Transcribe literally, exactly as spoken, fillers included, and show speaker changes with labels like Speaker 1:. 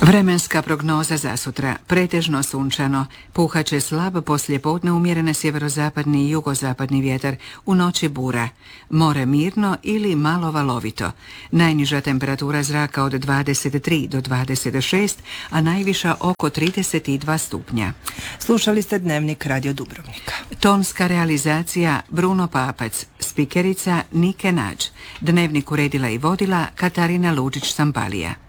Speaker 1: Vremenska prognoza za sutra. Pretežno sunčano. Puhaće slab poslijepodne umjerene sjeverozapadni i jugozapadni vjetar. U noći bura. More mirno ili malo valovito. Najniža temperatura zraka od dvadeset tri do dvadeset šest, a najviša oko trideset dva stupnja.
Speaker 2: Slušali ste Dnevnik Radio Dubrovnika.
Speaker 1: Tonska realizacija Bruno Papac. Spikerica Nike Nađ. Dnevnik uredila i vodila Katarina Lučić-Sampalija.